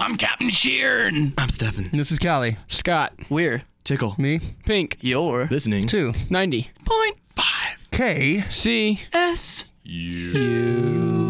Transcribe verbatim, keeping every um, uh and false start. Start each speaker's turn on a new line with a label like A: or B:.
A: I'm Captain Sheeran.
B: I'm Stefan.
C: This is Callie.
D: Scott.
A: We're
B: Tickle.
C: Me.
D: Pink.
A: your
B: Listening.
C: Two.
D: ninety.
A: point
B: Five.
C: K.
D: C.
A: S.
B: You.
D: U.